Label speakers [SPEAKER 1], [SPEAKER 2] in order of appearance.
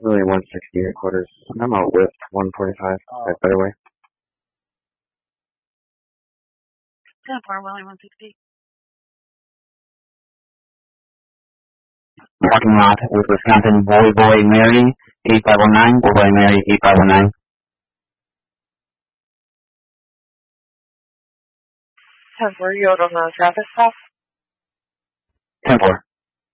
[SPEAKER 1] Really 160 quarters. I'm out with 145. That's better way.
[SPEAKER 2] 10-4, Willie 160.
[SPEAKER 3] Parking lot with Wisconsin Boy Mary 8509. Boy Mary 8509.
[SPEAKER 2] 10-4, you out on the traffic stop?
[SPEAKER 3] 10-4.